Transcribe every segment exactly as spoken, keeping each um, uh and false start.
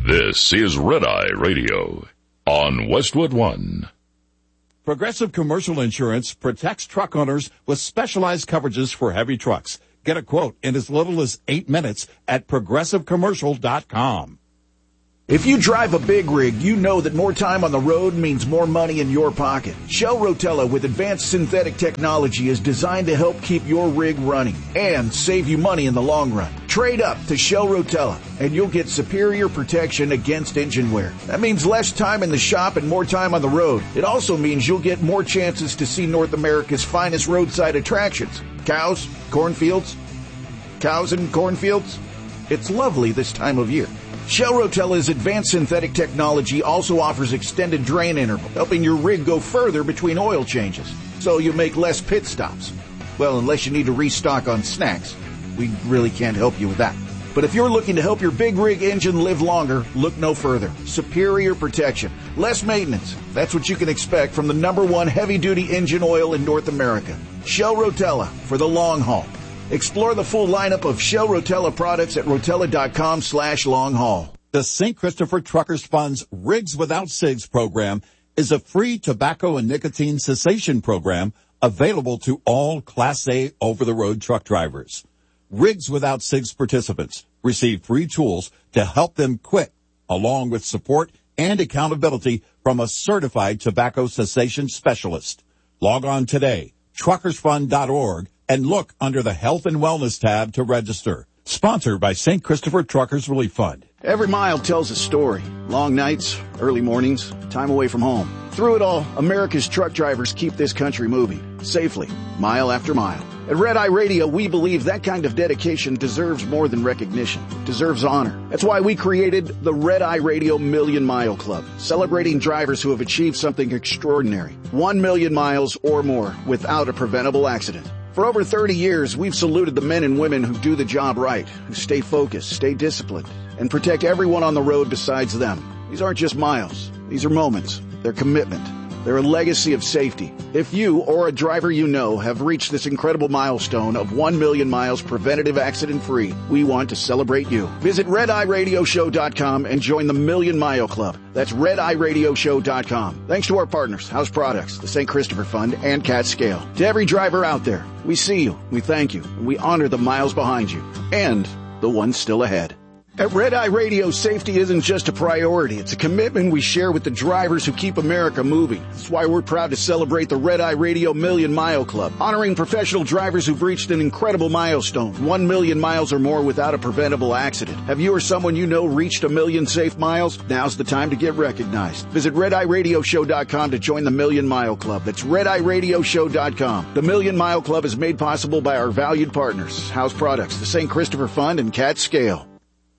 This is Red Eye Radio on Westwood One. Progressive Commercial Insurance protects truck owners with specialized coverages for heavy trucks. Get a quote in as little as eight minutes at progressive commercial dot com. If you drive a big rig, you know that more time on the road means more money in your pocket. Shell Rotella with advanced synthetic technology is designed to help keep your rig running and save you money in the long run. Trade up to Shell Rotella and you'll get superior protection against engine wear. That means less time in the shop and more time on the road. It also means you'll get more chances to see North America's finest roadside attractions. Cows, cornfields, cows and cornfields. It's lovely this time of year. Shell Rotella's advanced synthetic technology also offers extended drain interval, helping your rig go further between oil changes, so you make less pit stops. Well, unless you need to restock on snacks. We really can't help you with that. But if you're looking to help your big rig engine live longer, look no further. Superior protection, less maintenance. That's what you can expect from the number one heavy-duty engine oil in North America. Shell Rotella for the long haul. Explore the full lineup of Shell Rotella products at rotella.com slash long haul. The Saint Christopher Truckers Fund's Rigs Without Cigs program is a free tobacco and nicotine cessation program available to all Class A over-the-road truck drivers. Rigs Without Cigs participants receive free tools to help them quit, along with support and accountability from a certified tobacco cessation specialist. Log on today, truckers fund dot org, and look under the Health and Wellness tab to register. Sponsored by Saint Christopher Truckers Relief Fund. Every mile tells a story. Long nights, early mornings, time away from home. Through it all, America's truck drivers keep this country moving, safely, mile after mile. At Red Eye Radio, we believe that kind of dedication deserves more than recognition. It deserves honor. That's why we created the Red Eye Radio Million Mile Club, celebrating drivers who have achieved something extraordinary. One million miles or more without a preventable accident. For over thirty years, we've saluted the men and women who do the job right, who stay focused, stay disciplined, and protect everyone on the road besides them. These aren't just miles. These are moments. They're commitment. They're a legacy of safety. If you or a driver you know have reached this incredible milestone of one million miles preventative accident-free, we want to celebrate you. Visit red eye radio show dot com and join the Million Mile Club. That's red eye radio show dot com. Thanks to our partners, House Products, the Saint Christopher Fund, and Cat Scale. To every driver out there, we see you, we thank you, and we honor the miles behind you and the ones still ahead. At Red Eye Radio, safety isn't just a priority. It's a commitment we share with the drivers who keep America moving. That's why we're proud to celebrate the Red Eye Radio Million Mile Club, honoring professional drivers who've reached an incredible milestone, one million miles or more without a preventable accident. Have you or someone you know reached a million safe miles? Now's the time to get recognized. Visit red eye radio show dot com to join the Million Mile Club. That's red eye radio show dot com. The Million Mile Club is made possible by our valued partners, House Products, the Saint Christopher Fund, and Cat Scale.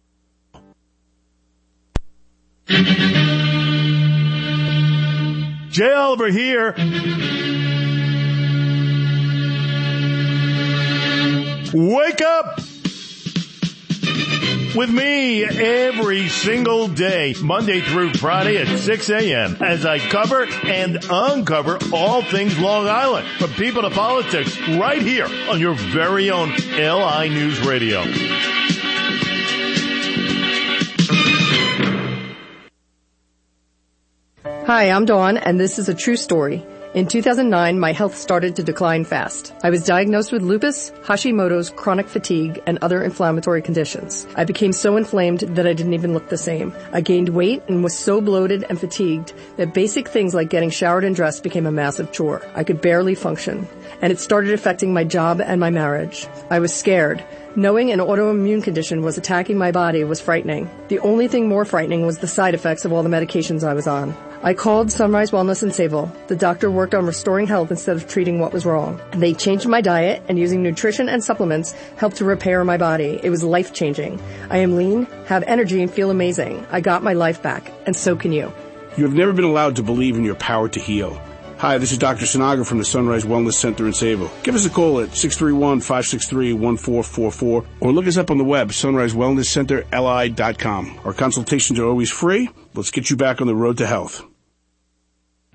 Jay Oliver here. Wake up with me every single day, Monday through Friday at six a.m. as I cover and uncover all things Long Island, from people to politics, right here on your very own L I News Radio. Hi, I'm Dawn, and this is a true story. In two thousand nine, my health started to decline fast. I was diagnosed with lupus, Hashimoto's, chronic fatigue, and other inflammatory conditions. I became so inflamed that I didn't even look the same. I gained weight and was so bloated and fatigued that basic things like getting showered and dressed became a massive chore. I could barely function, and it started affecting my job and my marriage. I was scared. Knowing an autoimmune condition was attacking my body was frightening. The only thing more frightening was the side effects of all the medications I was on. I called Sunrise Wellness in Sayville. The doctor worked on restoring health instead of treating what was wrong. They changed my diet, and using nutrition and supplements helped to repair my body. It was life-changing. I am lean, have energy, and feel amazing. I got my life back, and so can you. You have never been allowed to believe in your power to heal. Hi, this is Doctor Sinaga from the Sunrise Wellness Center in Sayville. Give us a call at six three one, five six three, one four four four or look us up on the web, sunrise wellness center l i dot com. Our consultations are always free. Let's get you back on the road to health.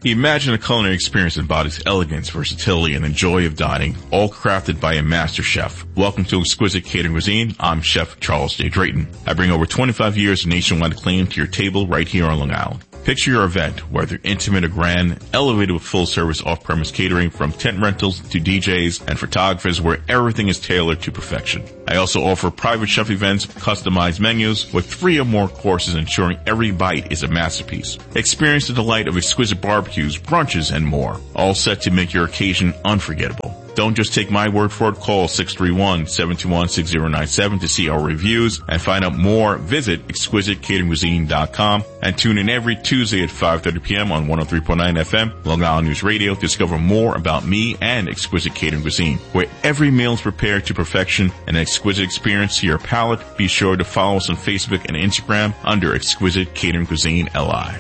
Imagine a culinary experience that embodies elegance, versatility, and the joy of dining, all crafted by a master chef. Welcome to Exquisite Catering Cuisine. I'm Chef Charles J. Drayton. I bring over twenty-five years of nationwide acclaim to your table right here on Long Island. Picture your event, whether intimate or grand, elevated with full-service off-premise catering from tent rentals to D Js and photographers where everything is tailored to perfection. I also offer private chef events, customized menus with three or more courses ensuring every bite is a masterpiece. Experience the delight of exquisite barbecues, brunches, and more, all set to make your occasion unforgettable. Don't just take my word for it. Call six three one, seven two one, six zero nine seven to see our reviews and find out more. Visit exquisite catering cuisine dot com and tune in every Tuesday at five thirty p.m. on one oh three point nine F M, Long Island News Radio, to discover more about me and Exquisite Catering Cuisine, where every meal is prepared to perfection, an exquisite experience to your palate. Be sure to follow us on Facebook and Instagram under Exquisite Catering Cuisine L I.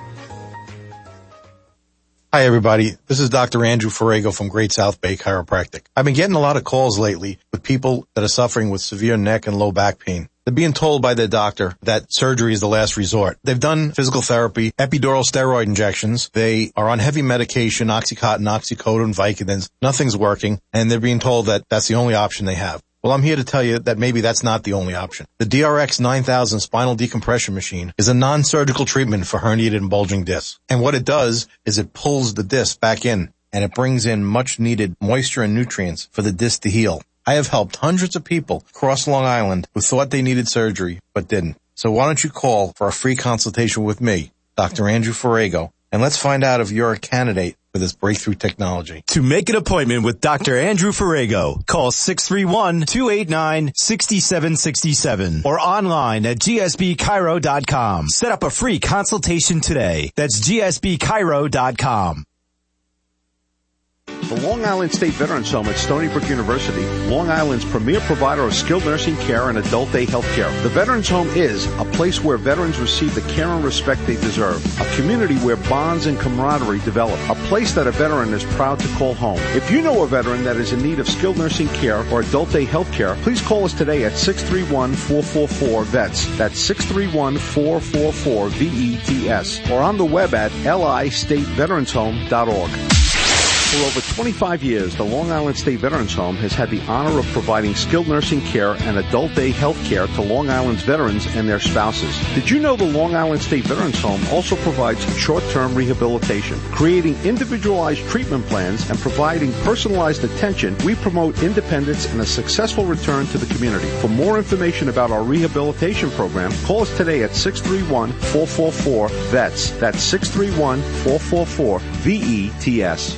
Hi, everybody. This is Doctor Andrew Ferrago from Great South Bay Chiropractic. I've been getting a lot of calls lately with people that are suffering with severe neck and low back pain. They're being told by their doctor that surgery is the last resort. They've done physical therapy, epidural steroid injections. They are on heavy medication, Oxycontin, Oxycodone, Vicodins. Nothing's working, and they're being told that that's the only option they have. Well, I'm here to tell you that maybe that's not the only option. The D R X nine thousand spinal decompression machine is a non-surgical treatment for herniated and bulging discs. And what it does is it pulls the disc back in, and it brings in much-needed moisture and nutrients for the disc to heal. I have helped hundreds of people across Long Island who thought they needed surgery but didn't. So why don't you call for a free consultation with me, Doctor Andrew Ferrago, and let's find out if you're a candidate for this breakthrough technology. To make an appointment with Doctor Andrew Ferrago, call six three one, two eight nine, six seven six seven or online at g s b chiro dot com. Set up a free consultation today. That's g s b chiro dot com. The Long Island State Veterans Home at Stony Brook University, Long Island's premier provider of skilled nursing care and adult day health care. The Veterans Home is a place where veterans receive the care and respect they deserve, a community where bonds and camaraderie develop, a place that a veteran is proud to call home. If you know a veteran that is in need of skilled nursing care or adult day health care, please call us today at six three one, four four four, V E T S. That's six three one, four four four, V E T S. Or on the web at l i state veterans home dot org. For over twenty-five years, the Long Island State Veterans Home has had the honor of providing skilled nursing care and adult day health care to Long Island's veterans and their spouses. Did you know the Long Island State Veterans Home also provides short-term rehabilitation? Creating individualized treatment plans and providing personalized attention, we promote independence and a successful return to the community. For more information about our rehabilitation program, call us today at six three one, four four four, V E T S. That's six three one, four four four, V E T S.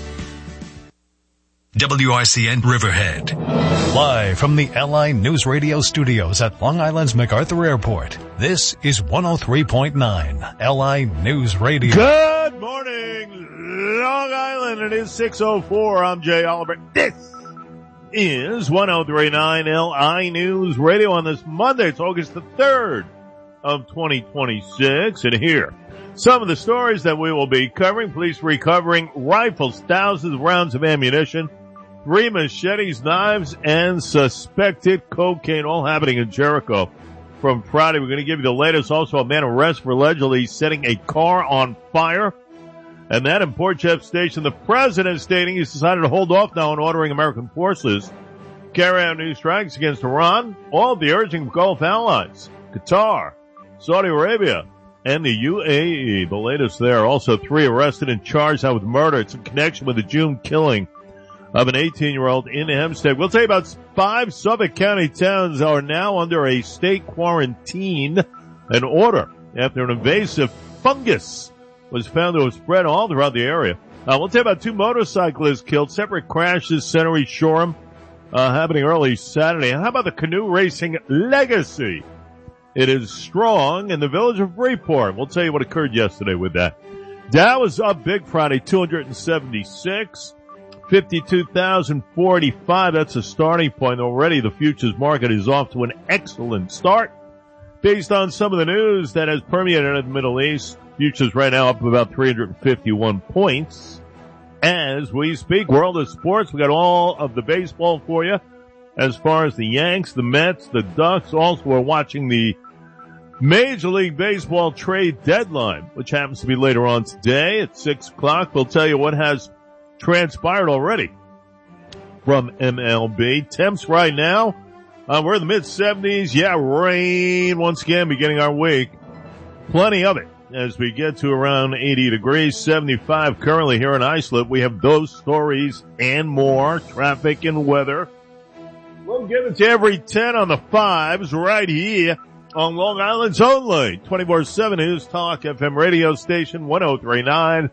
W R C N Riverhead. Live from the L I News Radio studios at Long Island's MacArthur Airport, this is one oh three point nine L I News Radio. Good morning, Long Island. It is six oh four. I'm Jay Oliver. This is one oh three point nine L I News Radio on this Monday. It's August the third of twenty twenty-six. And here, some of the stories that we will be covering. Police recovering rifles, thousands of rounds of ammunition, three machetes, knives, and suspected cocaine, all happening in Jericho from Friday. We're going to give you the latest. Also, a man arrested for allegedly setting a car on fire. And that in Port Jeff Station, the president stating he's decided to hold off now on ordering American forces carry out new strikes against Iran, all of the urging Gulf allies, Qatar, Saudi Arabia, and the U A E. The latest there. Also, three arrested and charged now with murder. It's in connection with the June killing of an eighteen-year-old in Hempstead. We'll tell you about five Suffolk County towns are now under a state quarantine, an order after an invasive fungus was found to have spread all throughout the area. Uh, we'll tell you about two motorcyclists killed, separate crashes, Center East Shoreham, uh, happening early Saturday. And how about the canoe racing legacy? It is strong in the village of Freeport. We'll tell you what occurred yesterday with that. Dow was up big Friday, two hundred seventy-six. fifty-two thousand forty-five. That's a starting point. Already the futures market is off to an excellent start. Based on some of the news that has permeated in the Middle East, futures right now up about three hundred fifty-one points. As we speak, World of Sports, we got all of the baseball for you. As far as the Yanks, the Mets, the Ducks, also we're watching the Major League Baseball trade deadline, which happens to be later on today at six o'clock. We'll tell you what has transpired already from M L B. Temps right now, uh, we're in the mid seventies. Yeah, rain once again beginning our week. Plenty of it as we get to around eighty degrees, seventy-five currently here in Islip. We have those stories and more, traffic and weather. We'll give it to every ten on the fives right here on Long Island's only twenty-four seven News Talk F M radio station one oh three point nine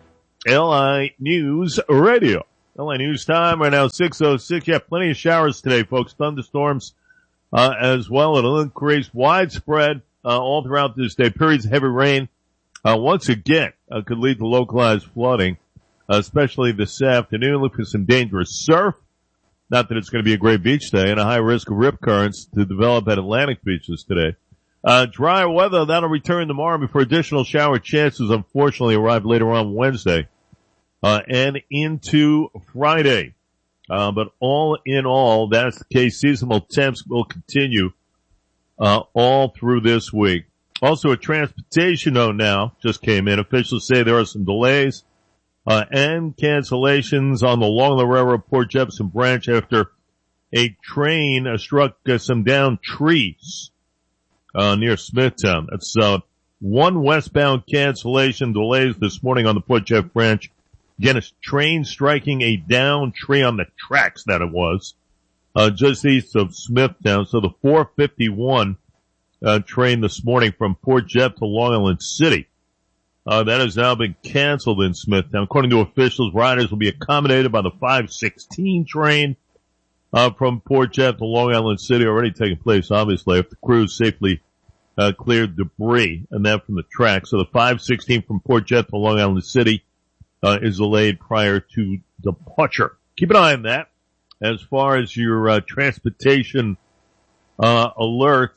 L I News Radio. L I News time right now, six oh six. You have plenty of showers today, folks. Thunderstorms, uh, as well. It'll increase widespread, uh, all throughout this day. Periods of heavy rain, uh, once again, uh, could lead to localized flooding, uh, especially this afternoon. Look for some dangerous surf. Not that it's going to be a great beach day, and a high risk of rip currents to develop at Atlantic beaches today. Uh, drier weather, that'll return tomorrow before additional shower chances unfortunately arrive later on Wednesday, uh, and into Friday. Uh, but all in all, that's the case. Seasonal temps will continue, uh, all through this week. Also a transportation note now just came in. Officials say there are some delays Uh, and cancellations on the Long Island Railroad Port Jefferson branch after a train uh, struck uh, some downed trees, uh, near Smithtown. That's, uh, one westbound cancellation delays this morning on the Port Jeff branch. Again, a train striking a downed tree on the tracks that it was, uh, just east of Smithtown. So the four fifty-one, uh, train this morning from Port Jeff to Long Island City. Uh, that has now been canceled in Smithtown. According to officials, riders will be accommodated by the five sixteen train, uh, from Port Jeff to Long Island City, already taking place, obviously, if the crews safely, uh, cleared debris and that from the track. So the five sixteen from Port Jeff to Long Island City, uh, is delayed prior to departure. Keep an eye on that. As far as your, uh, transportation, uh, alert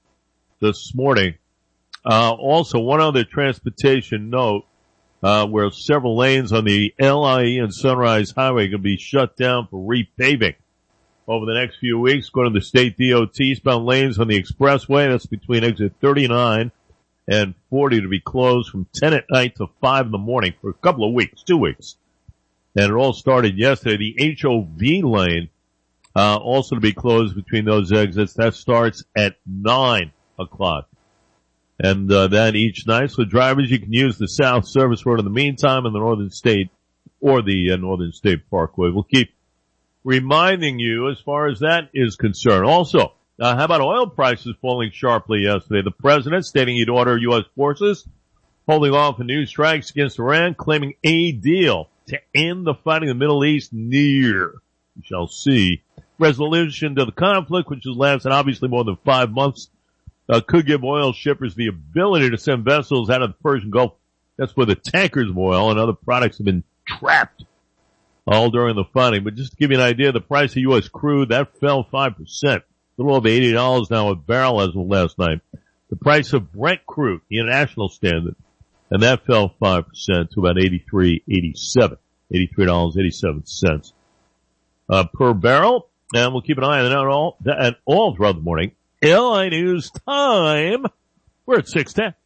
this morning. Uh, also one other transportation note, uh, where several lanes on the L I E and Sunrise Highway can be shut down for repaving over the next few weeks. According to the state D O T, eastbound lanes on the expressway, that's between exit thirty-nine and forty, to be closed from ten at night to five in the morning for a couple of weeks, two weeks. And it all started yesterday. The H O V lane, uh, also to be closed between those exits. That starts at nine o'clock. And, uh, that each night. So drivers, you can use the South Service Road in the meantime and the Northern State or the uh, Northern State Parkway. We'll keep reminding you as far as that is concerned. Also, uh, how about oil prices falling sharply yesterday? The president stating he'd order U S forces holding off on new strikes against Iran, claiming a deal to end the fighting in the Middle East near. We shall see. Resolution to the conflict, which has lasted obviously more than five months. Uh, could give oil shippers the ability to send vessels out of the Persian Gulf. That's where the tankers of oil and other products have been trapped all during the fighting. But just to give you an idea, the price of U S crude, that fell five percent. A little over eighty dollars now a barrel as of last night. The price of Brent crude, the international standard, and that fell five percent to about eighty-three eighty-seven. eighty-three dollars and eighty-seven cents, uh, per barrel. And we'll keep an eye on that all, that all throughout the morning. L I News time. We're at six ten.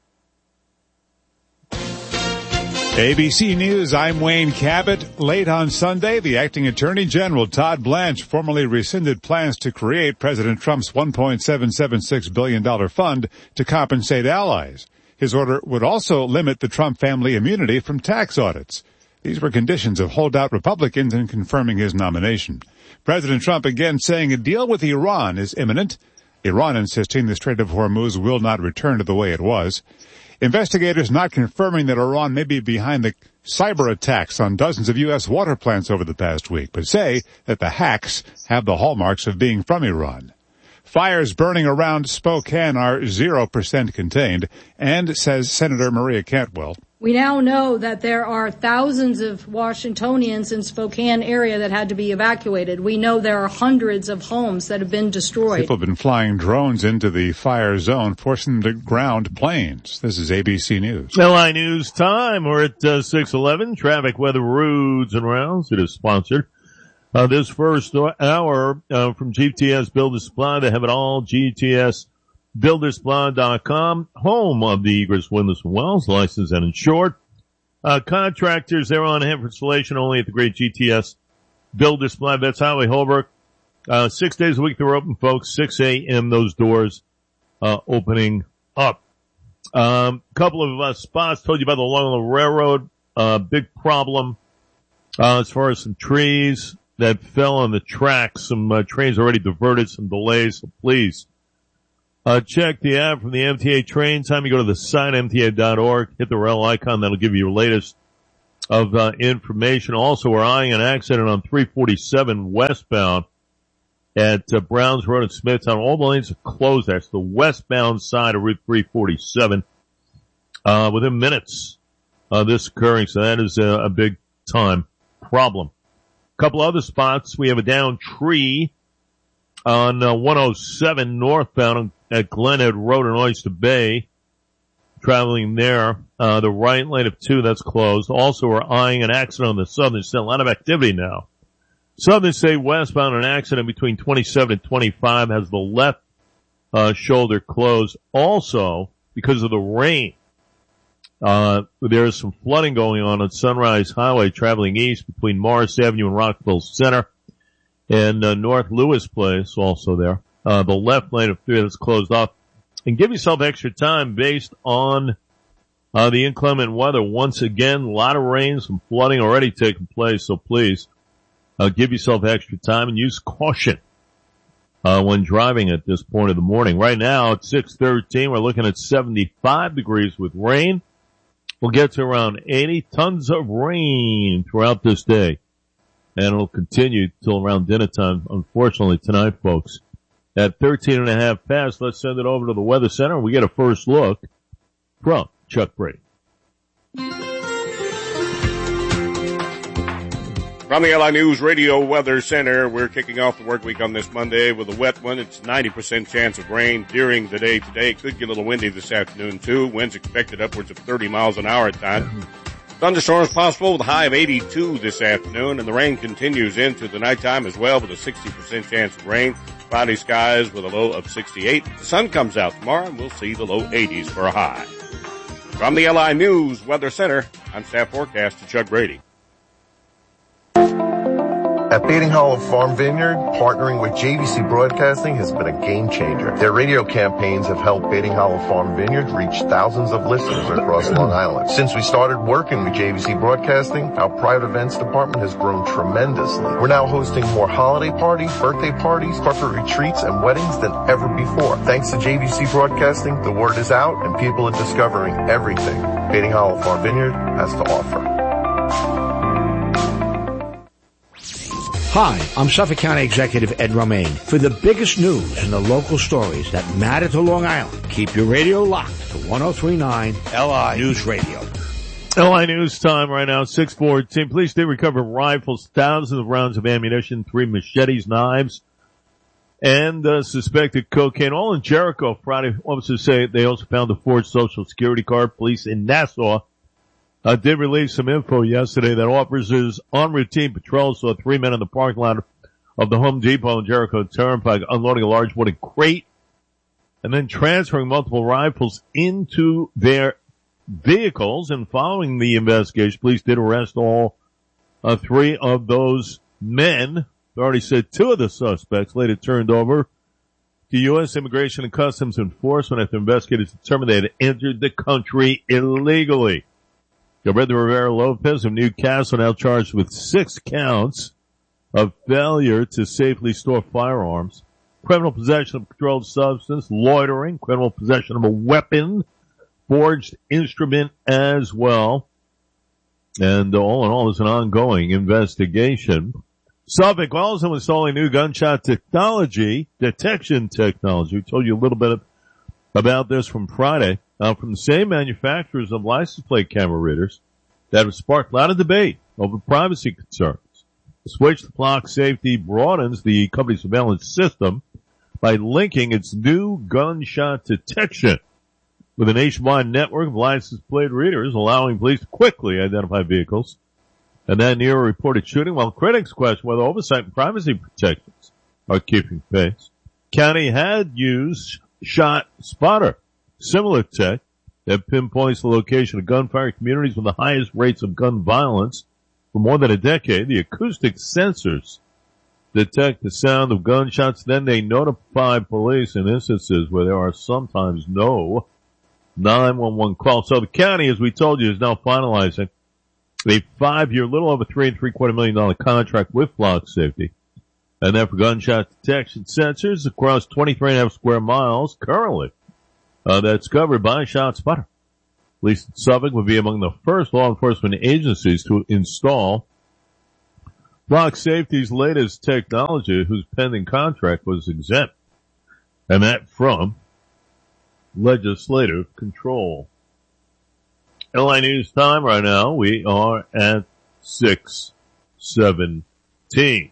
A B C News, I'm Wayne Cabot. Late on Sunday, the acting Attorney General Todd Blanche formally rescinded plans to create President Trump's one point seven seven six billion dollars fund to compensate allies. His order would also limit the Trump family immunity from tax audits. These were conditions of holdout Republicans in confirming his nomination. President Trump again saying a deal with Iran is imminent. Iran insisting the Strait of Hormuz will not return to the way it was. Investigators not confirming that Iran may be behind the cyber attacks on dozens of U S water plants over the past week, but say that the hacks have the hallmarks of being from Iran. Fires burning around Spokane are zero percent contained, and, says Senator Maria Cantwell, we now know that there are thousands of Washingtonians in Spokane area that had to be evacuated. We know there are hundreds of homes that have been destroyed. People have been flying drones into the fire zone, forcing them to ground planes. This is A B C News. L I News time. We're at uh, six eleven. Traffic, weather, roads, and rounds. It is sponsored uh, this first hour uh, from G T S Builder Supply. They have it all. G T S Builders Bond dot com, home of the Egress Windows and Wells, licensed and insured. Uh, contractors, they're on hand for installation only at the great G T S Builders Supply, Vets Highway, Holbrook. Uh, six days a week they're open, folks. six a.m. those doors, uh, opening up. Um, couple of, uh, spots, told you about the Long Island Railroad, uh, big problem, uh, as far as some trees that fell on the tracks. Some, uh, trains already diverted, some delays, so please, uh, check the app from the M T A train time. You go to the site, M T A dot org, hit the rail icon, that'll give you your latest of, uh, information. Also, we're eyeing an accident on three forty-seven westbound at uh, Browns Road in Smithtown. All the lanes are closed. That's the westbound side of Route three forty-seven. Uh, within minutes of this occurring, so that is a, a big time problem. A couple other spots. We have a down tree on uh, one oh seven northbound at Glenhead Road in Oyster Bay. Traveling there, uh, the right lane of two, that's closed. Also, we're eyeing an accident on the southern side. A lot of activity now. Southern State westbound, an accident between twenty-seven and twenty-five has the left uh shoulder closed. Also, because of the rain, uh there is some flooding going on on Sunrise Highway traveling east between Morris Avenue and Rockville Center, and uh, North Lewis Place also there. Uh the left lane of three that's closed off. And give yourself extra time based on uh the inclement weather. Once again, a lot of rain, some flooding already taking place, so please Uh, give yourself extra time and use caution, uh, when driving at this point of the morning. Right now at six thirteen, we're looking at seventy-five degrees with rain. We'll get to around eighty tons of rain throughout this day. And it'll continue till around dinner time, unfortunately, tonight, folks. At thirteen and a half past, let's send it over to the Weather Center and we get a first look from Chuck Brady. From the L I News Radio Weather Center, we're kicking off the work week on this Monday with a wet one. It's ninety percent chance of rain during the day today. It could get a little windy this afternoon too. Winds expected upwards of thirty miles an hour at times. Thunderstorms possible with a high of eighty-two this afternoon, and the rain continues into the nighttime as well with a sixty percent chance of rain. Cloudy skies with a low of sixty-eight. The sun comes out tomorrow and we'll see the low eighties for a high. From the L I News Weather Center, I'm staff forecaster Chuck Brady. At Bating Hollow Farm Vineyard, partnering with J V C Broadcasting has been a game changer. Their radio campaigns have helped Bating Hollow Farm Vineyard reach thousands of listeners across Long Island. Since we started working with J V C Broadcasting, our private events department has grown tremendously. We're now hosting more holiday parties, birthday parties, corporate retreats, and weddings than ever before. Thanks to J V C Broadcasting, the word is out and people are discovering everything Bating Hollow Farm Vineyard has to offer. Hi, I'm Suffolk County Executive Ed Romaine. For the biggest news and the local stories that matter to Long Island, keep your radio locked to one oh three point nine L I News Radio. L I News time right now, six fourteen. Police did recover rifles, thousands of rounds of ammunition, three machetes, knives, and uh, suspected cocaine, all in Jericho Friday. Officers say they also found the forged Social Security card. Police in Nassau Uh, did release some info yesterday that officers on routine patrols saw three men in the parking lot of the Home Depot in Jericho Turnpike unloading a large wooden crate and then transferring multiple rifles into their vehicles. And following the investigation, police did arrest all uh, three of those men. They already said two of the suspects later turned over to U S Immigration and Customs Enforcement after investigators determined they had entered the country illegally. Gilberto Rivera Lopez of Newcastle now charged with six counts of failure to safely store firearms, criminal possession of a controlled substance, loitering, criminal possession of a weapon, forged instrument as well. And all in all, it's an ongoing investigation. Suffolk also installing new gunshot technology, detection technology. We told you a little bit about this from Friday. Uh, from the same manufacturers of license plate camera readers that have sparked a lot of debate over privacy concerns. The switch to block safety broadens the company's surveillance system by linking its new gunshot detection with a nationwide network of license plate readers, allowing police to quickly identify vehicles and then near a reported shooting, while critics question whether oversight and privacy protections are keeping pace. County had used Shot Spotter, similar tech that pinpoints the location of gunfire communities with the highest rates of gun violence for more than a decade. The acoustic sensors detect the sound of gunshots, then they notify police in instances where there are sometimes no nine one one calls. So the county, as we told you, is now finalizing a five-year, little over three and three quarter million dollar contract with Flock Safety. And then for gunshot detection sensors across twenty-three and a half square miles currently, uh, that's covered by ShotSpotter. Police in Suffolk would be among the first law enforcement agencies to install Flock Safety's latest technology, whose pending contract was exempt. And that from legislative control. L I News time right now. We are at six seventeen.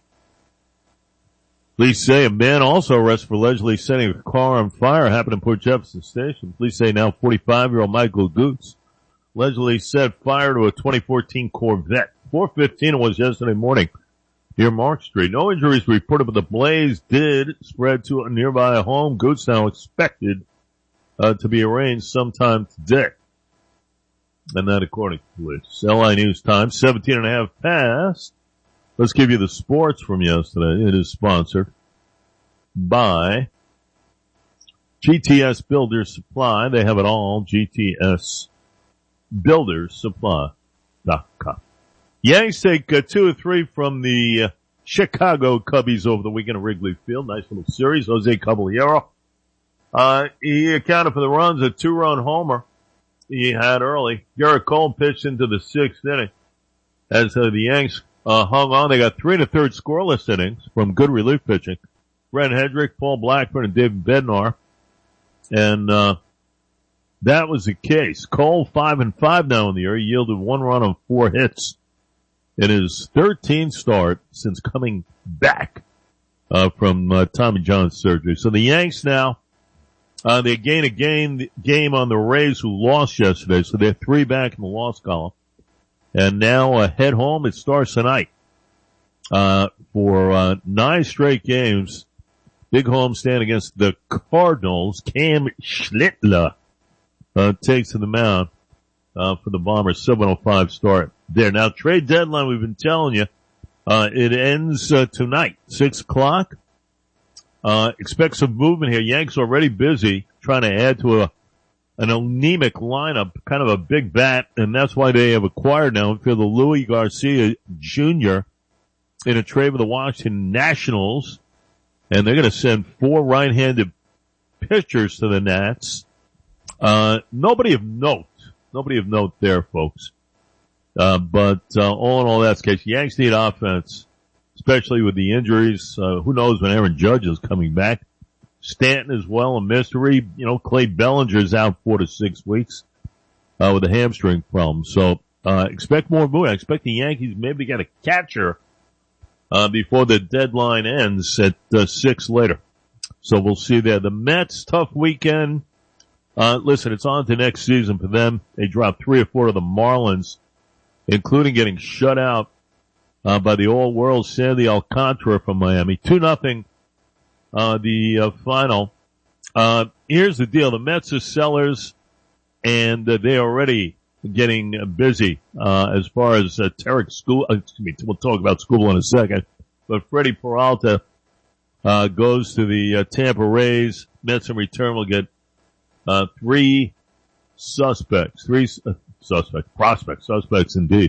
Police say a man also arrested for allegedly setting a car on fire happened in Port Jefferson Station. Police say now forty-five-year-old Michael Goots allegedly set fire to a twenty fourteen Corvette. four fifteen it was yesterday morning near Mark Street. No injuries reported, but the blaze did spread to a nearby home. Goots now expected uh, to be arraigned sometime today. And that according to police. L I News time, seventeen and a half past. Let's give you the sports from yesterday. It is sponsored by G T S Builders Supply. They have it all. G T S Builders Supply dot com. Yanks take uh, two or three from the uh, Chicago Cubbies over the weekend at Wrigley Field. Nice little series. Jose Caballero. Uh, he accounted for the runs, a two-run homer he had early. Garrett Cole pitched into the sixth inning as uh, the Yanks uh, hung on. They got three and a third scoreless innings from good relief pitching. Brent Hendrick, Paul Blackburn, and David Bednar. And uh that was the case. Cole, five and five now in the year. He yielded one run on four hits in his thirteenth start since coming back uh from uh, Tommy John surgery. So the Yanks now, uh they gain a game, game on the Rays who lost yesterday. So they're three back in the loss column. And now uh, head home. It starts tonight uh for uh nine straight games. Big homestand against the Cardinals. Cam Schlittler uh takes to the mound uh for the Bombers. seven oh five start there. Now trade deadline, we've been telling you, uh it ends uh, tonight, six o'clock. Uh expect some movement here. Yanks already busy trying to add to a an anemic lineup, kind of a big bat, and that's why they have acquired now for the Louis Garcia Junior in a trade with the Washington Nationals. And they're going to send four right-handed pitchers to the Nats. Uh, nobody of note. Nobody of note there, folks. Uh, but, uh, all in all, that's the case. Yanks need offense, especially with the injuries. Uh, who knows when Aaron Judge is coming back. Stanton as well, a mystery. You know, Clay Bellinger's out four to six weeks, uh, with a hamstring problem. So, uh, expect more movement. I expect the Yankees maybe get a catcher Uh, before the deadline ends at uh, six later. So we'll see there. The Mets, tough weekend. Uh, listen, it's on to next season for them. They dropped three or four of the Marlins, including getting shut out, uh, by the all-world Sandy Alcantara from Miami. Two nothing, uh, the, uh, final. Uh, here's the deal. The Mets are sellers, and uh, they're already getting busy, uh, as far as, uh, Tarek School, uh, excuse me, we'll talk about Skubal in a second, but Freddie Peralta, uh, goes to the, uh, Tampa Rays. Mets in return will get, uh, three suspects, three uh, suspects, prospects, suspects indeed.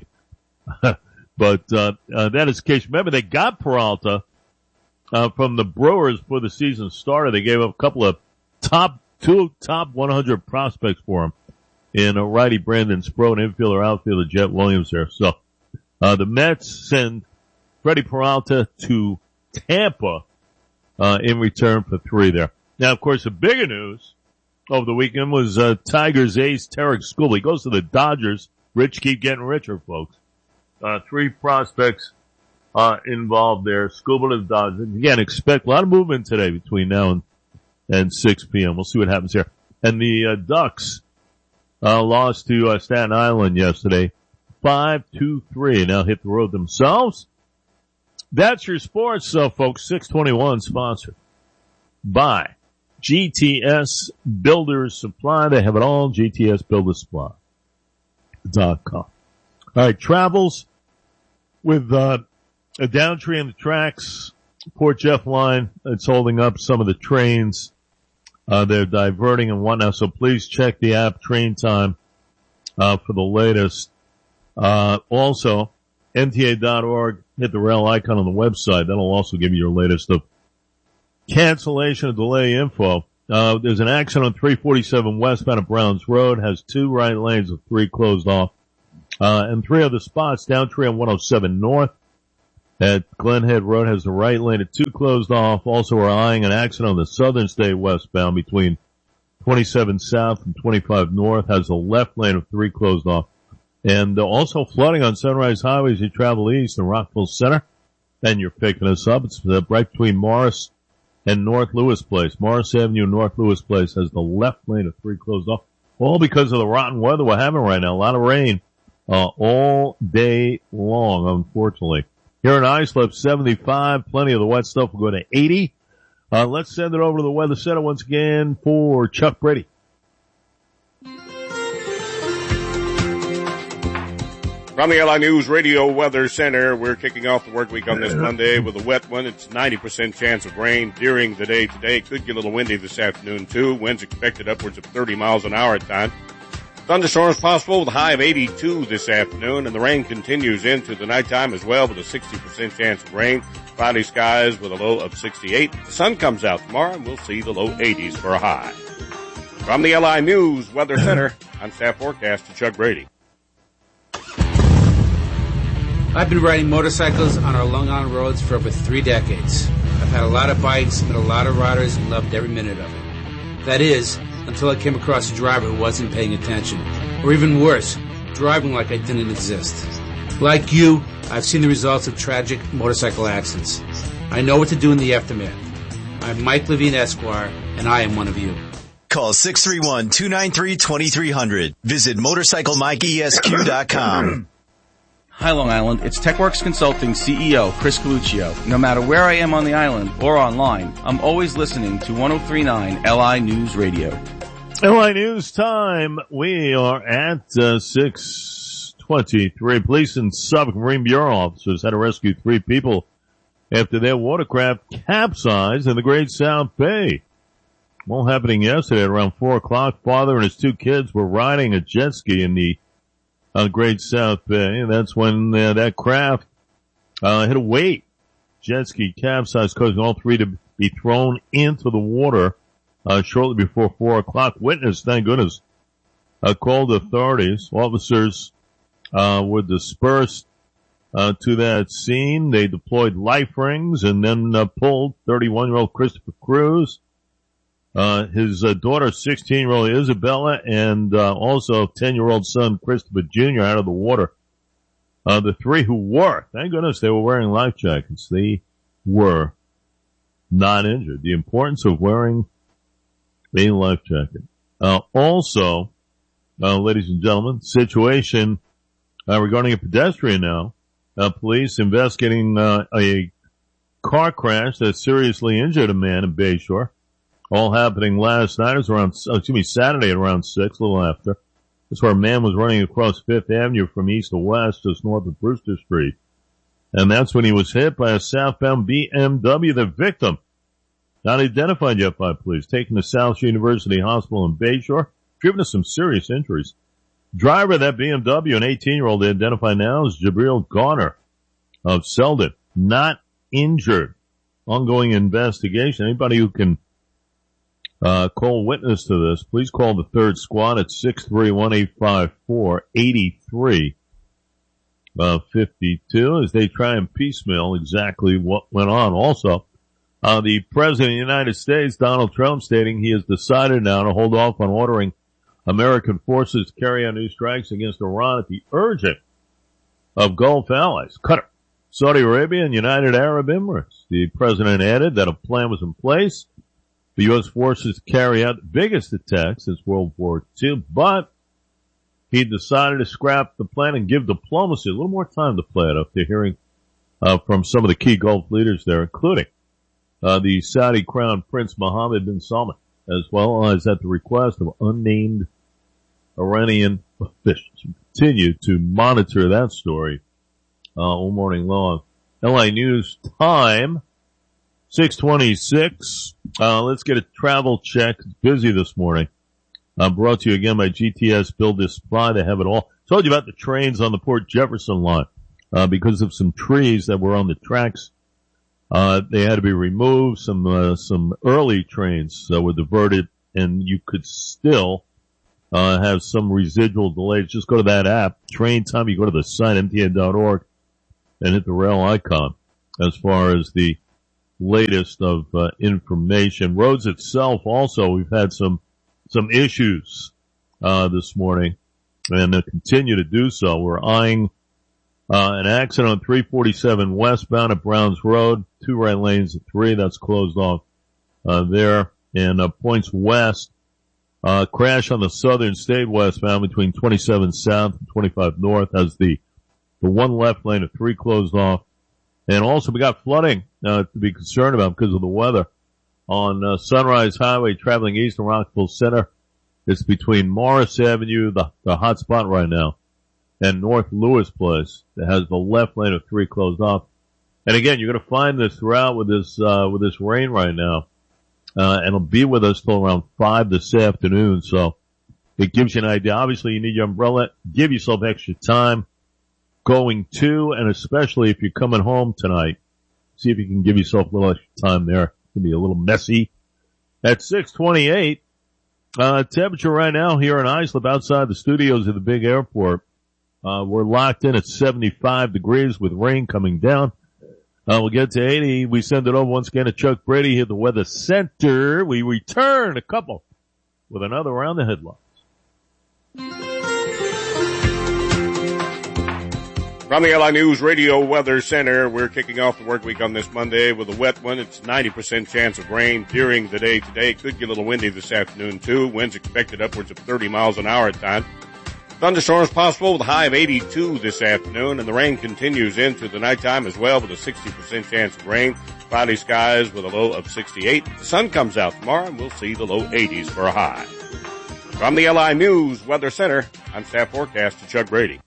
But, uh, uh, that is the case. Remember, they got Peralta, uh, from the Brewers before the season started. They gave up a couple of top, two top one hundred prospects for him. In a righty Brandon Sproat, infielder, outfielder Jet Williams there. So, uh, the Mets send Freddie Peralta to Tampa, uh, in return for three there. Now, of course, the bigger news over the weekend was, uh, Tigers ace Tarek Skubal. He goes to the Dodgers. Rich keep getting richer, folks. Uh, three prospects, uh, involved there. Skubal to the Dodgers. Again, expect a lot of movement today between now and, and six p.m. We'll see what happens here. And the, uh, Ducks, Uh, lost to, uh, Staten Island yesterday. five two three. Now hit the road themselves. That's your sports, uh, folks. six twenty-one sponsored by G T S Builders Supply. They have it all. G T S Builders Supply dot com. All right, travels with uh, a downtree in the tracks. Port Jeff line, it's holding up some of the trains. Uh, they're diverting and whatnot, so please check the app Train Time uh, for the latest. Uh, also, N T A dot org, hit the rail icon on the website. That'll also give you your latest of cancellation and delay info. Uh, there's an accident on three forty-seven westbound of Browns Road, has two right lanes with three closed off. Uh, and three other spots, downtree on one oh seven North at Glen Head Road has the right lane at two closed off. Also, we're eyeing an accident on the Southern State westbound between twenty-seven South and twenty-five North, has the left lane of three closed off. And uh, also flooding on Sunrise Highway as you travel east in Rockville Center. And you're picking us up. It's uh, right between Morris and North Lewis Place. Morris Avenue and North Lewis Place has the left lane of three closed off. All because of the rotten weather we're having right now. A lot of rain uh, all day long, unfortunately. Here in Islip, seventy-five. Plenty of the wet stuff will go to eighty. Uh, let's send it over to the Weather Center once again for Chuck Brady. From the L I News Radio Weather Center, we're kicking off the work week on this Monday with a wet one. It's ninety percent chance of rain during the day today. It could get a little windy this afternoon too. Winds expected upwards of thirty miles an hour at times. Thunderstorms possible with a high of eighty-two this afternoon, and the rain continues into the nighttime as well with a sixty percent chance of rain. Cloudy skies with a low of sixty-eight. The sun comes out tomorrow and we'll see the low eighties for a high. From the L I News Weather Center, I'm staff forecaster Chuck Brady. I've been riding motorcycles on our Long Island roads for over three decades. I've had a lot of bikes, met a lot of riders, and loved every minute of it. That is, until I came across a driver who wasn't paying attention. Or even worse, driving like I didn't exist. Like you, I've seen the results of tragic motorcycle accidents. I know what to do in the aftermath. I'm Mike Levine, Esquire, and I am one of you. Call six three one, two nine three, two three zero zero. Visit motorcycle mike e s q dot com. Hi, Long Island. It's TechWorks Consulting C E O Chris Coluccio. No matter where I am on the island or online, I'm always listening to one oh three point nine L I News Radio. L I News time. We are at uh, six twenty-three. Police and Suffolk Marine Bureau officers had to rescue three people after their watercraft capsized in the Great South Bay. All happening yesterday at around four o'clock. Father and his two kids were riding a jet ski in the uh, Great South Bay, and that's when uh, that craft uh, hit a wave. Jet ski capsized, causing all three to be thrown into the water uh, shortly before four o'clock. Witness, thank goodness, uh, called authorities. Officers uh, were dispersed uh, to that scene. They deployed life rings and then uh, pulled thirty-one-year-old Christopher Cruz, Uh, his uh, daughter, sixteen-year-old Isabella, and uh, also ten-year-old son, Christopher Junior, out of the water. Uh, the three who were, thank goodness they were wearing life jackets. They were not injured. The importance of wearing a life jacket. Uh, also, uh, ladies and gentlemen, situation uh, regarding a pedestrian now. Uh, police investigating uh, a car crash that seriously injured a man in Bayshore. All happening last night. It was around, excuse me, Saturday at around six, a little after. That's where a man was running across Fifth Avenue from east to west, just north of Brewster Street. And that's when he was hit by a southbound B M W. The victim, not identified yet by police, taken to South University Hospital in Bayshore, driven to some serious injuries. Driver of that B M W, an eighteen-year-old, identified now as Jabril Garner of Selden, not injured. Ongoing investigation. Anybody who can Uh, call witness to this, please call the third squad at six three one, eight five four, eight three five two as they try and piecemeal exactly what went on. Also, uh, the President of the United States, Donald Trump, stating he has decided now to hold off on ordering American forces to carry out new strikes against Iran at the urging of Gulf allies, Qatar, Saudi Arabia, and United Arab Emirates. The President added that a plan was in place the U S forces carry out the biggest attack since World War Two, but he decided to scrap the plan and give diplomacy a little more time to play it after hearing uh, from some of the key Gulf leaders there, including uh, the Saudi Crown Prince Mohammed bin Salman. as well as at the request of unnamed Iranian officials. We continue to monitor that story uh, all morning long. L A News time, six twenty-six. Uh, let's get a travel check. It's busy this morning. Uh, brought to you again by G T S Build This Supply. They have it all. Told you about the trains on the Port Jefferson line. Uh, because of some trees that were on the tracks. Uh, they had to be removed. Some, uh, some early trains uh, were diverted, and you could still, uh, have some residual delays. Just go to that app, Train Time. You go to the site, M T N dot org, and hit the rail icon as far as the latest of, uh, information. Roads itself also, we've had some, some issues, uh, this morning, and uh, continue to do so. We're eyeing Uh, an accident on three forty-seven westbound at Browns Road, two right lanes at three, that's closed off, uh, there. And, uh, points west, uh, crash on the Southern State westbound between twenty-seven south and twenty-five north has the, the one left lane of three closed off. And also we got flooding, uh, to be concerned about because of the weather on, uh, Sunrise Highway traveling east of Rockville Center. It's between Morris Avenue, the, the hot spot right now, and North Lewis Place that has the left lane of three closed off. And again, you're going to find this throughout with this, uh, with this rain right now. Uh, and it'll be with us till around five this afternoon. So it gives you an idea. Obviously you need your umbrella. Give yourself extra time going to, and especially if you're coming home tonight, see if you can give yourself a little extra time there. It can be a little messy. At six twenty-eight, uh, temperature right now here in Islip outside the studios of the big airport. Uh, we're locked in at seventy-five degrees with rain coming down. Uh, we'll get to eighty. We send it over once again to Chuck Brady here at the Weather Center. We return a couple with another round of headlines. From the L I News Radio Weather Center, we're kicking off the work week on this Monday with a wet one. It's ninety percent chance of rain during the day today. It could get a little windy this afternoon too. Winds expected upwards of thirty miles an hour at times. Thunderstorms possible with a high of eighty-two this afternoon, and the rain continues into the nighttime as well with a sixty percent chance of rain. Cloudy skies with a low of sixty-eight. The sun comes out tomorrow, and we'll see the low eighties for a high. From the L I News Weather Center, I'm Staff Forecaster Chuck Brady.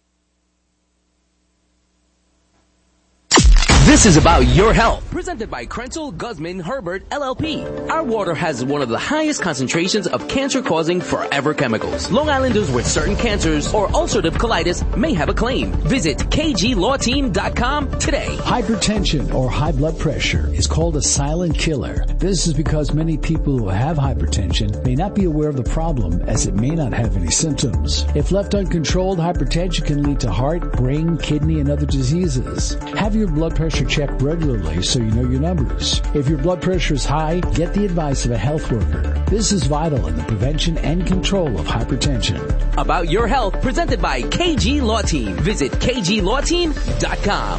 This is about your health. Presented by Krenzel Guzman Herbert L L P. Our water has one of the highest concentrations of cancer-causing forever chemicals. Long Islanders with certain cancers or ulcerative colitis may have a claim. Visit K G law team dot com today. Hypertension or high blood pressure is called a silent killer. This is because many people who have hypertension may not be aware of the problem, as it may not have any symptoms. If left uncontrolled, hypertension can lead to heart, brain, kidney, and other diseases. Have your blood pressure checked regularly so you know your numbers. If your blood pressure is high, get the advice of a health worker. This is vital in the prevention and control of hypertension. About your health, presented by K G Law Team. Visit K G law team dot com.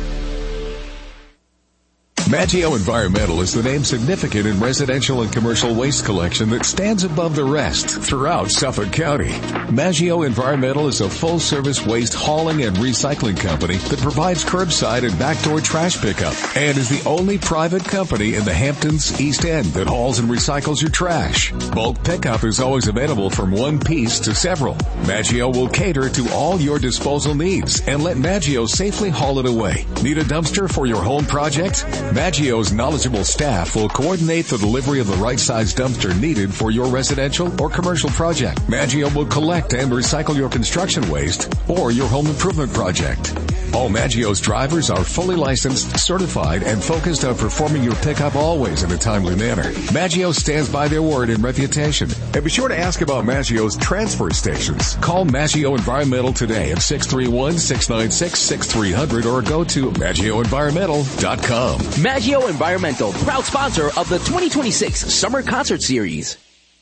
Maggio Environmental is the name significant in residential and commercial waste collection that stands above the rest throughout Suffolk County. Maggio Environmental is a full-service waste hauling and recycling company that provides curbside and backdoor trash pickup and is the only private company in the Hamptons East End that hauls and recycles your trash. Bulk pickup is always available from one piece to several. Maggio will cater to all your disposal needs and let Maggio safely haul it away. Need a dumpster for your home project? Maggio's knowledgeable staff will coordinate the delivery of the right size dumpster needed for your residential or commercial project. Maggio will collect and recycle your construction waste or your home improvement project. All Maggio's drivers are fully licensed, certified, and focused on performing your pickup always in a timely manner. Maggio stands by their word and reputation. And be sure to ask about Maggio's transfer stations. Call Maggio Environmental today at six three one, six nine six, six three zero zero or go to maggio environmental dot com. Maggio Environmental, proud sponsor of the twenty twenty-six Summer Concert Series.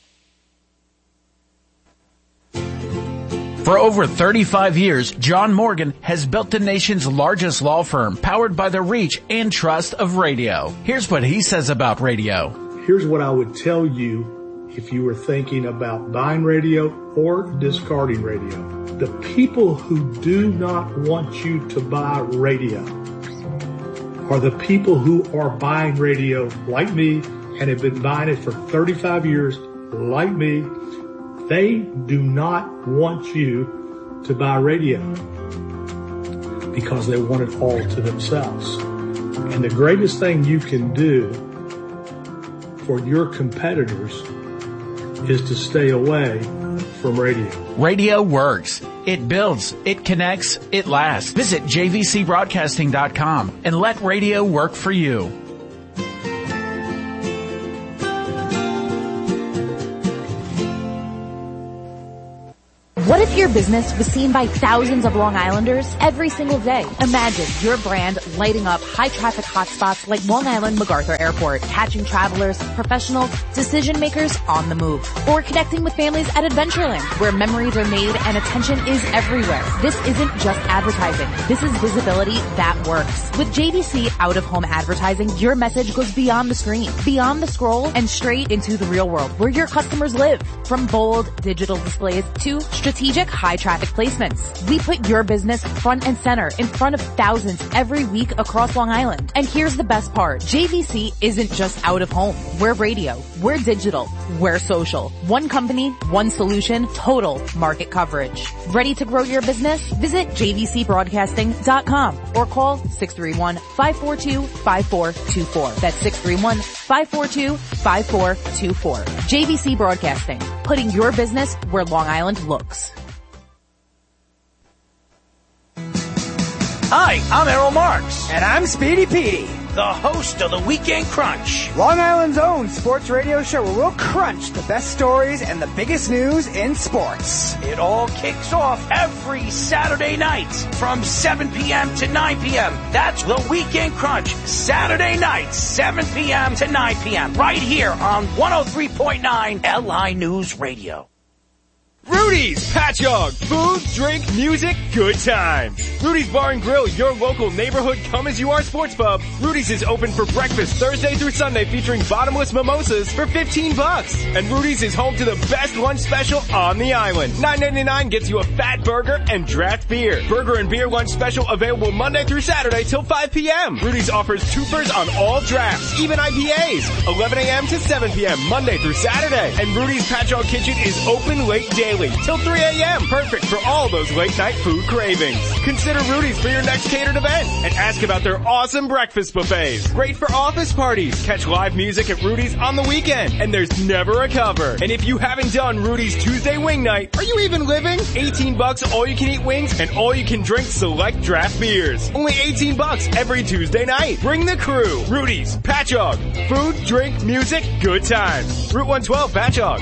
For over thirty-five years, John Morgan has built the nation's largest law firm, powered by the reach and trust of radio. Here's what he says about radio. Here's what I would tell you if you were thinking about buying radio or discarding radio. The people who do not want you to buy radio are the people who are buying radio, like me, and have been buying it for thirty-five years, like me, they do not want you to buy radio because they want it all to themselves. And the greatest thing you can do for your competitors is to stay away from radio. Radio works. It builds. It connects. It lasts. Visit j v c broadcasting dot com and let radio work for you. What if your business was seen by thousands of Long Islanders every single day? Imagine your brand lighting up high-traffic hotspots like Long Island MacArthur Airport, catching travelers, professionals, decision makers on the move. Or connecting with families at Adventureland, where memories are made and attention is everywhere. This isn't just advertising. This is visibility that works. With J V C out-of-home advertising, your message goes beyond the screen, beyond the scroll, and straight into the real world, where your customers live. From bold digital displays to strategic Strategic high-traffic placements. We put your business front and center in front of thousands every week across Long Island. And here's the best part. J V C isn't just out of home. We're radio. We're digital. We're social. One company, one solution, total market coverage. Ready to grow your business? Visit j v c broadcasting dot com or call six three one, five four two, five four two four. That's six three one, five four two, five four two four. J V C Broadcasting, putting your business where Long Island looks. Hi, I'm Errol Marks. And I'm Speedy Petey, the host of the Weekend Crunch, Long Island's own sports radio show where we'll crunch the best stories and the biggest news in sports. It all kicks off every Saturday night from seven p.m. to nine p.m. That's the Weekend Crunch, Saturday night, seven p.m. to nine p.m. right here on one oh three point nine L I News Radio. Rudy's Patchogue. Food, drink, music, good times. Rudy's Bar and Grill, your local neighborhood come-as-you-are sports pub. Rudy's is open for breakfast Thursday through Sunday featuring bottomless mimosas for fifteen bucks. And Rudy's is home to the best lunch special on the island. nine ninety-nine gets you a fat burger and draft beer. Burger and beer lunch special available Monday through Saturday till five p.m. Rudy's offers twofers on all drafts, even I P As. eleven a.m. to seven p.m. Monday through Saturday. And Rudy's Patchogue Kitchen is open late daily till three a.m. Perfect for all those late night food cravings. Consider Rudy's for your next catered event and ask about their awesome breakfast buffets. Great for office parties. Catch live music at Rudy's on the weekend and there's never a cover. And if you haven't done Rudy's Tuesday Wing Night, are you even living? eighteen bucks all you can eat wings and all you can drink select draft beers. Only eighteen bucks every Tuesday night. Bring the crew. Rudy's, Patchogue. Food, drink, music, good times. Route one twelve, Patchogue.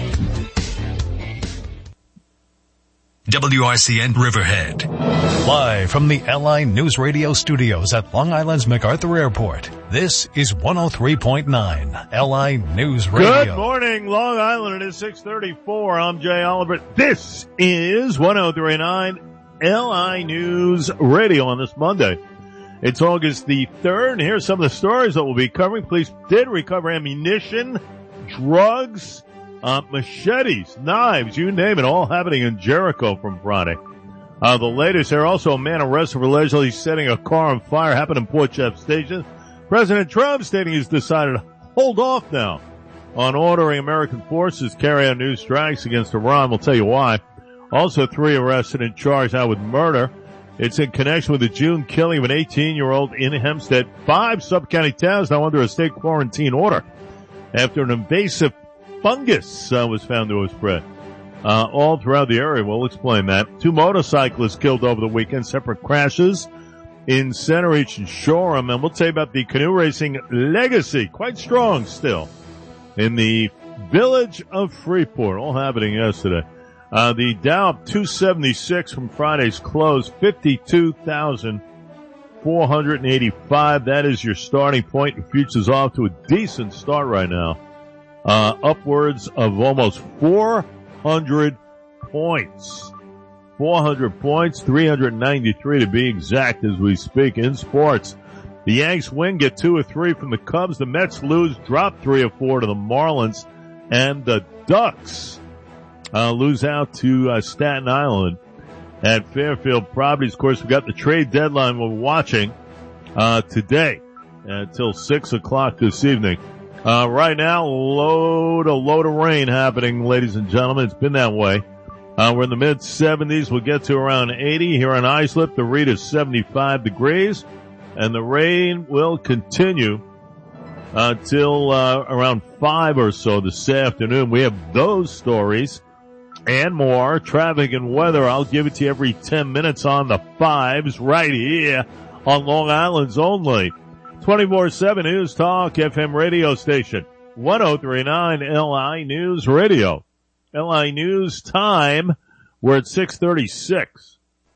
W I C N Riverhead. Live from the L I News Radio studios at Long Island's MacArthur Airport, this is one oh three point nine L I News Radio. Good morning, Long Island. It is six thirty-four. I'm Jay Oliver. This is one oh three point nine L I News Radio on this Monday. It's August the third. And here's some of the stories that we'll be covering. Police did recover ammunition, drugs, Uh, machetes, knives, you name it, all happening in Jericho from Friday. Uh, the latest here, also a man arrested for allegedly setting a car on fire, happened in Port Jeff Station. President Trump stating he's decided to hold off now on ordering American forces carry out new strikes against Iran. We'll tell you why. Also three arrested and charged now with murder. It's in connection with the June killing of an eighteen-year-old in Hempstead. Five sub-county towns now under a state quarantine order after an invasive fungus uh, was found to have spread uh, all throughout the area. We'll explain that. Two motorcyclists killed over the weekend, separate crashes in Center Reach and Shoreham. And we'll tell you about the canoe racing legacy, quite strong still, in the village of Freeport, all happening yesterday. Uh, the Dow up two seventy-six from Friday's close, fifty-two thousand four hundred eighty-five. That is your starting point. The future's off to a decent start right now. Uh, upwards of almost four hundred points. four hundred points, three hundred ninety-three to be exact as we speak. In sports, the Yanks win, get two or three from the Cubs. The Mets lose, drop three or four to the Marlins. And the Ducks, uh, lose out to, uh, Staten Island at Fairfield Properties. Of course, we got the trade deadline we're watching, uh, today until six o'clock this evening. Uh, right now, load, a load of rain happening, ladies and gentlemen. It's been that way. Uh, we're in the mid seventies. We'll get to around eighty here in Islip. The read is seventy-five degrees, and the rain will continue uh, till uh, around five or so this afternoon. We have those stories and more. Traffic and weather, I'll give it to you every ten minutes on the fives right here on Long Island's only twenty-four seven News Talk F M radio station, one oh three point nine L I News Radio. L I News time, we're at six thirty-six.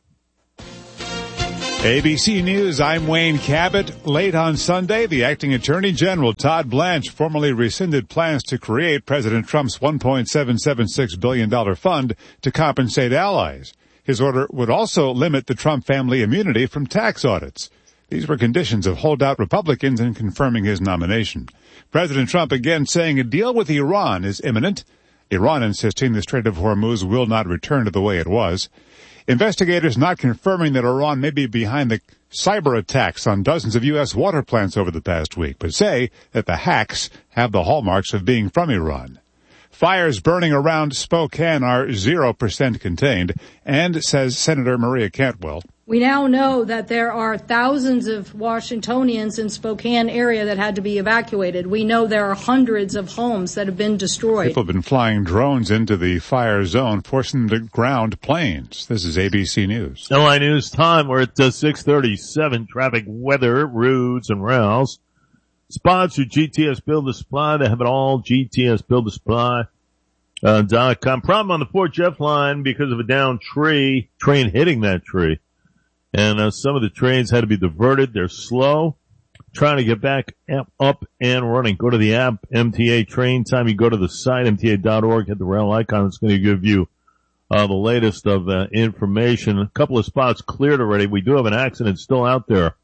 A B C News, I'm Wayne Cabot. Late on Sunday, the acting Attorney General Todd Blanche formally rescinded plans to create President Trump's one point seven seven six billion dollars fund to compensate allies. His order would also limit the Trump family immunity from tax audits. These were conditions of holdout Republicans in confirming his nomination. President Trump again saying a deal with Iran is imminent. Iran insisting the Strait of Hormuz will not return to the way it was. Investigators not confirming that Iran may be behind the cyber attacks on dozens of U S water plants over the past week, but say that the hacks have the hallmarks of being from Iran. Fires burning around Spokane are zero percent contained, and, says Senator Maria Cantwell, we now know that there are thousands of Washingtonians in Spokane area that had to be evacuated. We know there are hundreds of homes that have been destroyed. People have been flying drones into the fire zone, forcing them to ground planes. This is A B C News. L I News time. We're at uh, six thirty-seven. Traffic, weather, routes, and routes. Sponsored G T S Build a Supply. They have it all. G T S Build a Supply. Uh, dot com. Problem on the Fort Jeff line because of a downed tree, train hitting that tree. And uh, some of the trains had to be diverted. They're slow. Trying to get back up and running. Go to the app, M T A Train Time. You go to the site, M T A dot org, hit the rail icon. It's going to give you uh, the latest of uh, information. A couple of spots cleared already. We do have an accident still out there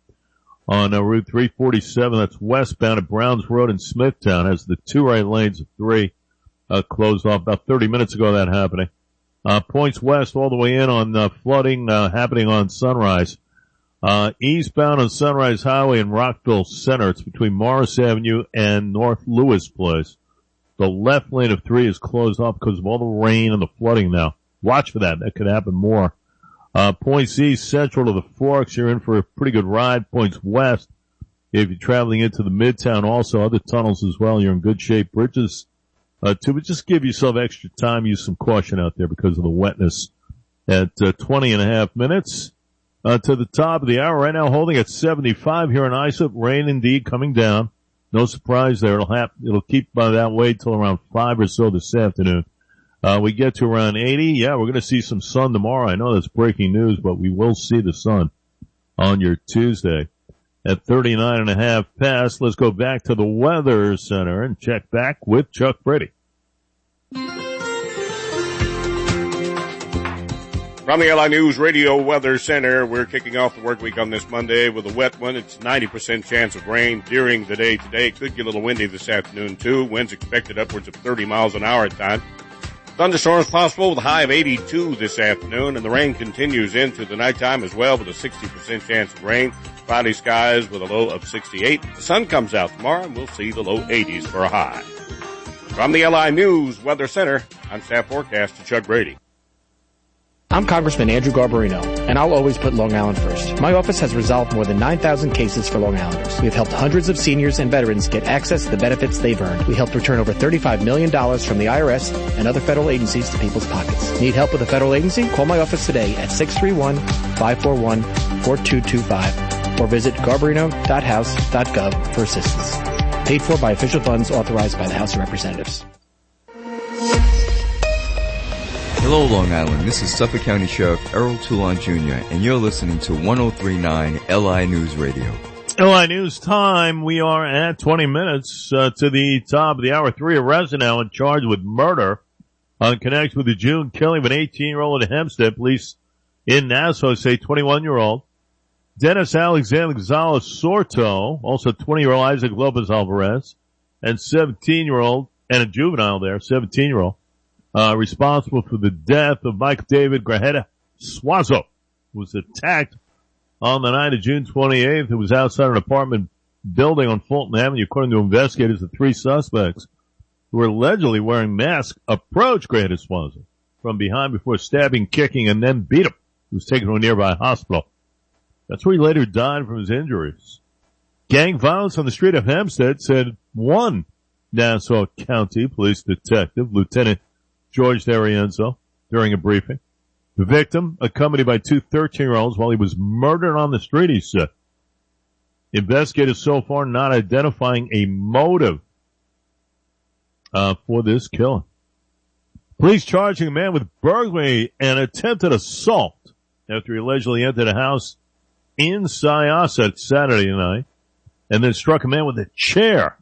on uh, Route three forty-seven. That's westbound at Browns Road in Smithtown. Has the two right lanes of three uh, closed off. About thirty minutes ago that happening. Uh, points west all the way in on uh, flooding uh, happening on Sunrise. Uh, eastbound on Sunrise Highway in Rockville Center. It's between Morris Avenue and North Lewis Place. The left lane of three is closed off because of all the rain and the flooding now. Watch for that. That could happen more. Uh, points east central to the Forks. You're in for a pretty good ride. Points west, if you're traveling into the Midtown, also other tunnels as well. You're in good shape. Bridges Uh, to but just give yourself extra time, use some caution out there because of the wetness at uh, twenty and a half minutes. Uh, to the top of the hour right now, holding at seventy-five here in Islip. Rain indeed coming down. No surprise there. It'll have, it'll keep by that way till around five or so this afternoon. Uh, we get to around eighty. Yeah, we're going to see some sun tomorrow. I know that's breaking news, but we will see the sun on your Tuesday. At thirty-nine and a half past, let's go back to the Weather Center and check back with Chuck Brady. From the L I News Radio Weather Center, we're kicking off the work week on this Monday with a wet one. It's ninety percent chance of rain during the day today. It could get a little windy this afternoon too. Winds expected upwards of thirty miles an hour at times. Thunderstorms possible with a high of eighty-two this afternoon, and the rain continues into the nighttime as well with a sixty percent chance of rain. Cloudy skies with a low of sixty-eight. The sun comes out tomorrow, and we'll see the low eighties for a high. From the L I News Weather Center, I'm staff forecaster Chuck Brady. I'm Congressman Andrew Garbarino, and I'll always put Long Island first. My office has resolved more than nine thousand cases for Long Islanders. We have helped hundreds of seniors and veterans get access to the benefits they've earned. We helped return over thirty-five million dollars from the I R S and other federal agencies to people's pockets. Need help with a federal agency? Call my office today at six three one, five four one, four two two five or visit garbarino dot house dot gov for assistance. Paid for by official funds authorized by the House of Representatives. Hello, Long Island. This is Suffolk County Sheriff Errol Toulon Junior, and you're listening to one oh three point nine L I News Radio. L I News time. We are at twenty minutes uh, to the top of the hour. Three arrests now in charge with murder on connection with the June killing of an eighteen-year-old at Hempstead. Police in Nassau say twenty-one-year-old Dennis Alexander Gonzalez Sorto, also twenty-year-old Isaac Lopez Alvarez, and seventeen-year-old, and a juvenile there, seventeen-year-old. Uh, responsible for the death of Mike David Grajeda Suazo, who was attacked on the night of June twenty-eighth. It was outside an apartment building on Fulton Avenue. According to investigators, the three suspects who were allegedly wearing masks approached Grant Esposito from behind before stabbing, kicking, and then beat him. He was taken to a nearby hospital. That's where he later died from his injuries. Gang violence on the street of Hempstead, said one Nassau County police detective, Lieutenant George D'Arienzo, during a briefing. The victim, accompanied by two thirteen-year-olds while he was murdered on the street, he said. Investigators so far not identifying a motive uh, for this killing. Police charging a man with burglary and attempted assault after he allegedly entered a house in Syosset Saturday night and then struck a man with a chair